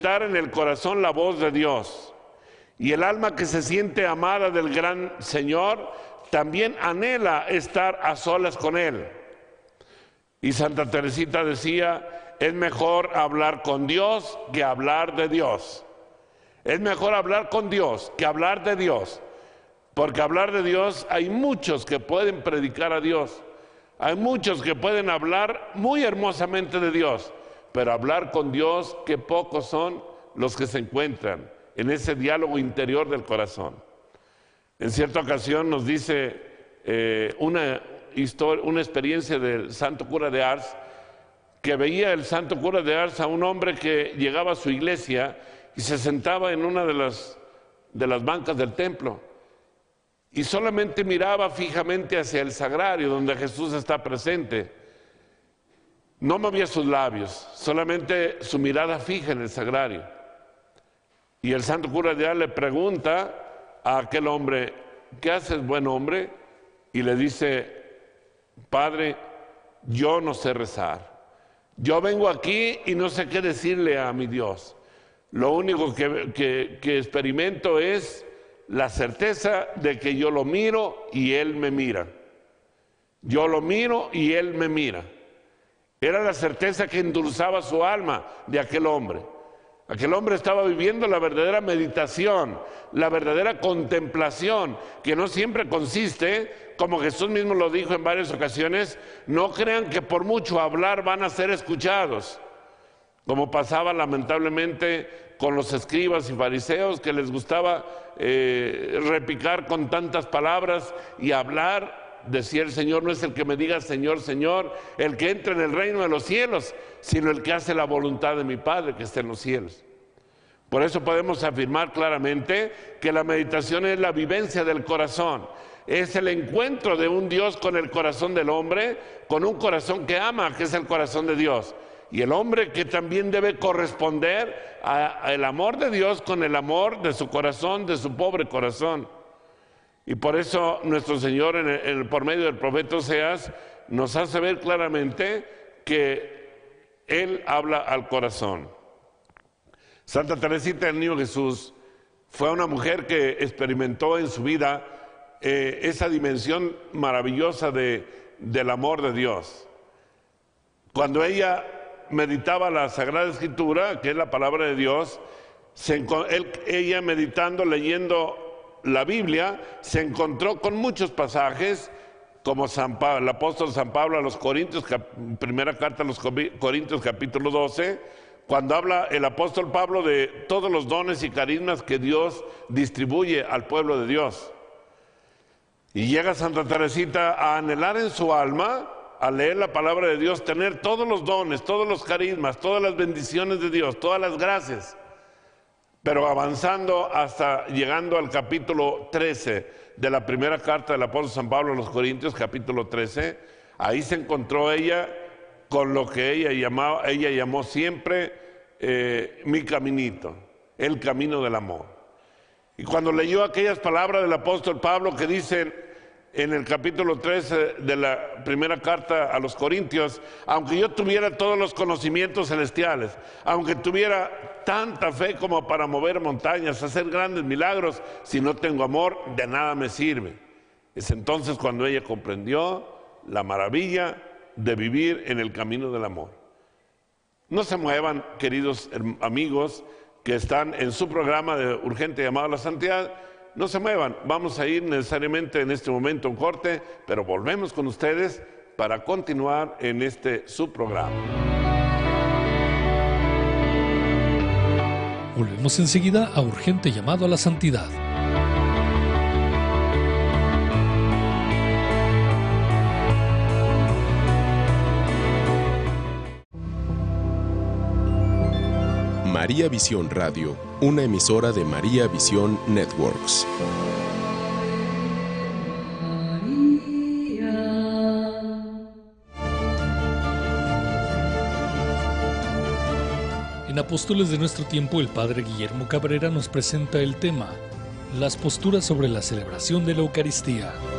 estar en el corazón la voz de Dios. Y el alma que se siente amada del gran Señor también anhela estar a solas con Él. Y Santa Teresita decía, es mejor hablar con Dios que hablar de Dios. Es mejor hablar con Dios que hablar de Dios. Porque hablar de Dios, hay muchos que pueden predicar a Dios. Hay muchos que pueden hablar muy hermosamente de Dios. Pero hablar con Dios, qué pocos son los que se encuentran en ese diálogo interior del corazón. En cierta ocasión nos dice una experiencia del santo cura de Ars, que veía el santo cura de Ars a un hombre que llegaba a su iglesia y se sentaba en una de las bancas del templo y solamente miraba fijamente hacia el sagrario donde Jesús está presente. No movía sus labios, solamente su mirada fija en el sagrario. Y el santo cura de Ars le pregunta a aquel hombre, ¿qué haces, buen hombre? Y le dice, Padre, yo no sé rezar. Yo vengo aquí y no sé qué decirle a mi Dios. Lo único que experimento es la certeza de que yo lo miro y Él me mira. Yo lo miro y Él me mira. Era la certeza que endulzaba su alma de aquel hombre. Aquel hombre estaba viviendo la verdadera meditación, la verdadera contemplación, que no siempre consiste, como Jesús mismo lo dijo en varias ocasiones, no crean que por mucho hablar van a ser escuchados, como pasaba lamentablemente con los escribas y fariseos, que les gustaba repicar con tantas palabras y hablar. Decía el Señor, no es el que me diga Señor, Señor, el que entra en el reino de los cielos, sino el que hace la voluntad de mi Padre que está en los cielos. Por eso podemos afirmar claramente que la meditación es la vivencia del corazón, es el encuentro de un Dios con el corazón del hombre, con un corazón que ama, que es el corazón de Dios. Y el hombre que también debe corresponder al amor de Dios con el amor de su corazón, de su pobre corazón. Y por eso nuestro Señor, por medio del profeta Oseas, nos hace ver claramente que Él habla al corazón. Santa Teresita del Niño Jesús fue una mujer que experimentó en su vida esa dimensión maravillosa del amor de Dios. Cuando ella meditaba la Sagrada Escritura, que es la palabra de Dios, ella meditando, leyendo la Biblia, se encontró con muchos pasajes, como el apóstol San Pablo a los Corintios, primera carta a los Corintios capítulo 12, cuando habla el apóstol Pablo de todos los dones y carismas que Dios distribuye al pueblo de Dios. Y llega Santa Teresita a anhelar en su alma, a leer la palabra de Dios, tener todos los dones, todos los carismas, todas las bendiciones de Dios, todas las gracias. Pero avanzando hasta llegando al capítulo 13 de la primera carta del apóstol San Pablo a los Corintios, capítulo 13, ahí se encontró ella con lo que ella llamó siempre mi caminito, el camino del amor. Y cuando leyó aquellas palabras del apóstol Pablo que dicen en el capítulo 13 de la primera carta a los Corintios, aunque yo tuviera todos los conocimientos celestiales, aunque tuviera tanta fe como para mover montañas, hacer grandes milagros, si no tengo amor, de nada me sirve. Es entonces cuando ella comprendió la maravilla de vivir en el camino del amor. No se muevan, queridos amigos que están en su programa de urgente llamado a la santidad. No se muevan, vamos a ir necesariamente en este momento a un corte, pero volvemos con ustedes para continuar en este subprograma. Volvemos enseguida a Urgente Llamado a la Santidad. María Visión Radio, una emisora de María Visión Networks. En Apóstoles de nuestro tiempo, el padre Guillermo Cabrera nos presenta el tema: las posturas sobre la celebración de la Eucaristía.